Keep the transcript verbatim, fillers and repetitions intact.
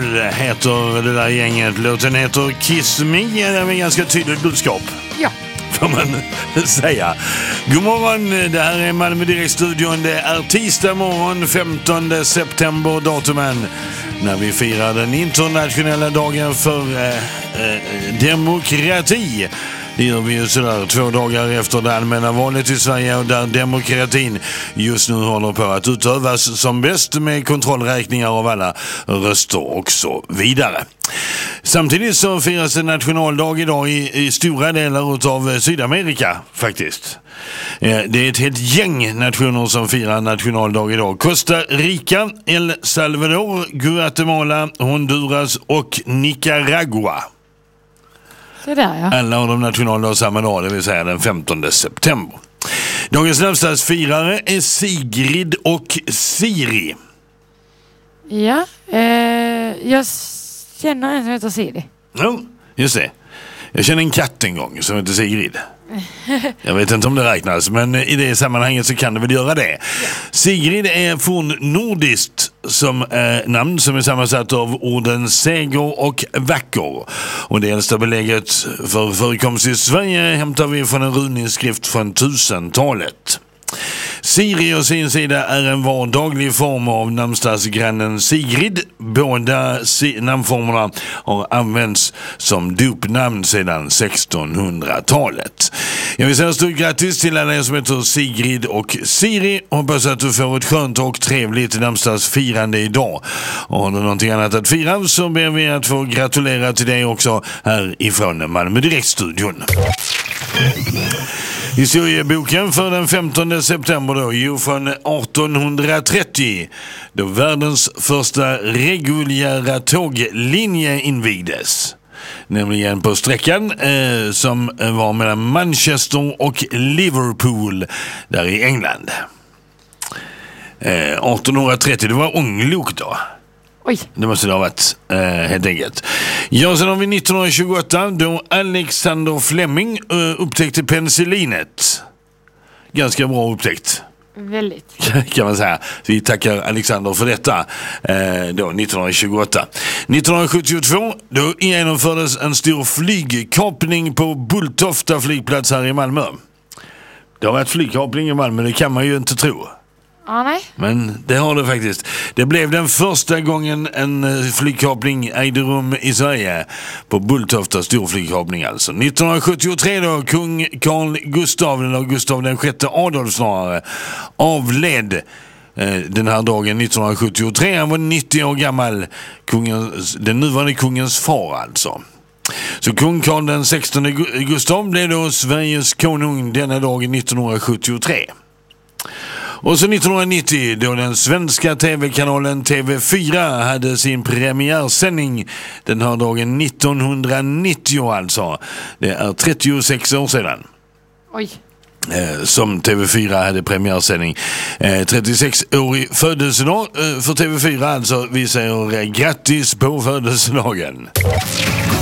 Adele heter det där gänget. Låten heter Kiss Me. Det är en ganska tydligt budskap. Ja. Får man säga. God morgon, det här är Malmö Direkt-studion. Det är tisdag morgon, femtonde september datumen, när vi firar den internationella dagen för eh, eh, demokrati. Det gör vi ju sådär två dagar efter det allmänna valet i Sverige, och där demokratin just nu håller på att utövas som bäst med kontrollräkningar av alla röster och så vidare. Samtidigt så firas det nationaldag idag i, i stora delar av Sydamerika faktiskt. Det är ett helt gäng nationer som firar nationaldag idag. Costa Rica, El Salvador, Guatemala, Honduras och Nicaragua. Så där, ja. Alla av de nationaldag samma dag, det vill säga den femtonde september. Dagens namnsdagsfirare är Sigrid och Siri. Ja, eh, jag känner en som heter Siri. Ja, just det. Jag känner en katt en gång som heter Sigrid. Jag vet inte om det räknas, men i det sammanhanget så kan det väl göra det. Ja. Sigrid är fornnordiskt som eh, namn som är sammansatt av orden seger och vacker. Och det äldsta belägget för förekomst i Sverige hämtar vi från en runinnskrift från tusentalet. Siri å sin sida är en vardaglig form av namnsdagsgrannen Sigrid. Båda si- namnformerna har använts som dopnamn sedan sextonhundratalet. Jag vill säga stort grattis till alla er som heter Sigrid och Siri. Hoppas att du får ett skönt och trevligt namnsdagsfirande idag. Och har du någonting annat att fira så ber vi att få gratulera till dig också här ifrån Malmö Direkt-studion. Historieboken för den femtonde september då, ju från artonhundratrettio, då världens första reguljära tåglinje invigdes. Nämligen på sträckan eh, som var mellan Manchester och Liverpool där i England. Eh, artonhundratrettio, det var ånglok då. Oj. Det måste det ha varit, eh, helt enkelt. Ja, sen har vi nittonhundratjugoåtta då Alexander Fleming eh, upptäckte penicillinet. Ganska bra upptäckt. Väldigt. Kan man säga. Vi tackar Alexander för detta eh, då nittonhundratjugoåtta. nittonhundrasjuttiotvå då genomfördes en stor flygkapning på Bulltofta flygplats här i Malmö. Det har varit flygkapning i Malmö, det kan man ju inte tro. Ah, nej. Men det har det faktiskt. Det blev den första gången en flygkapning ägde rum i Sverige på Bulltofta storflygkapning alltså. nittonhundrasjuttiotre då kung Carl Gustav, eller Gustav den sjätte Adolf snarare, avled eh, den här dagen nittonhundrasjuttiotre. Han var nittio år gammal, kungen, den nuvarande kungens far alltså. Så kung Carl den sextonde Gustav blev då Sveriges konung denna dag nittonhundrasjuttiotre. Och så nittonhundranittio då den svenska tv-kanalen T V fyra hade sin premiärsändning den här dagen nittonhundranittio alltså. Det är trettiosex år sedan. Oj. Eh, som T V fyra hade premiärsändning. Eh, trettiosex-årig födelsedag eh, för T V fyra alltså. Vi säger eh, grattis på födelsedagen.